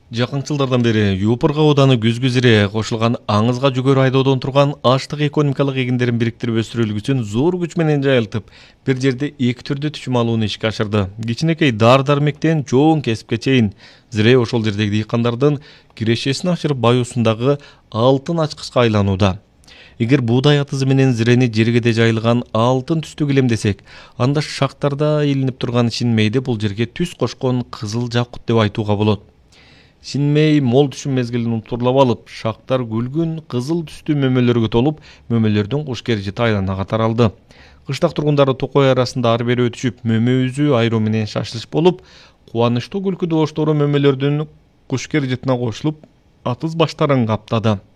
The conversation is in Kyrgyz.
Жакын жылдардан бери Юпурга ооданы Күзгүзире кошулган аңызга жүгөр айдоодон турган аштык экономикалык эгиндерин бириктирип өстүрүүлүк үчүн зор күч менен жайылтып, бир жерде эки түрдүү түчүм алууну ишке ашырды. Кичинекей дар-дармектен чоң кесипке чейин Зире ошол жердеги дыйкандардын кирешесин ашырып баюусундагы алтын ачкычка айланууда. Эгер буудай атызы менен зирени жергеде жайылган алтын түстүү килемдесек, анда шактарда илинип турган Шинмейде бул жерге түс кошкон кызыл жакут деп айтууга болот. Шинмей мол түшүм мезгилин унутурлап алып, шактар күлгүн кызыл түстүү мөмөлөргө толуп, мөмөлөрдүн куш керижети айланага таралды. Кыштак тургундары токой арасында ары бери өтүшүп, мөмө үзүү айруу менен шашлыш болуп, кубанычтуу күлкү добуштары мөмөлөрдүн куш керижетине кошулуп, атыз баштарын каптады.